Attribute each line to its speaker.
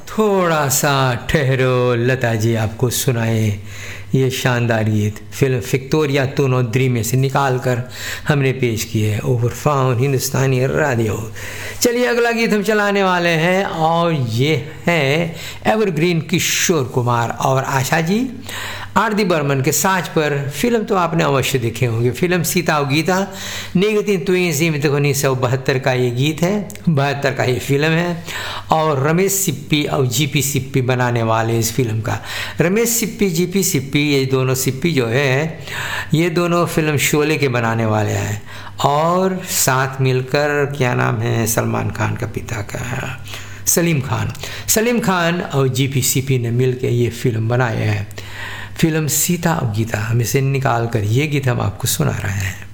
Speaker 1: थोड़ा सा ठहरो, लता जी आपको सुनाए ये शानदार गीत फिल्म विक्टोरिया तू नौद्री में से निकाल कर हमने पेश किए है ओवर फाउंड हिंदुस्तानी रेडियो। चलिए अगला गीत हम चलाने वाले हैं और ये है एवरग्रीन किशोर कुमार और आशा जी आरती बर्मन के साज पर। फिल्म तो आपने अवश्य देखे होंगे, फिल्म सीता और गीता 1972 का ये गीत है, 72 का ये फिल्म है। और रमेश सिप्पी और जीपी सिप्पी बनाने वाले इस फिल्म का। रमेश सिप्पी जीपी सिप्पी ये दोनों सिप्पी जो है ये दोनों फिल्म शोले के बनाने वाले हैं और साथ मिलकर क्या नाम है सलमान खान का पिता का सलीम खान और जीपी सिप्पी ने मिलकर ये फिल्म बनाए हैं। फिल्म सीता और गीता हमें से निकाल कर ये गीत हम आपको सुना रहे हैं।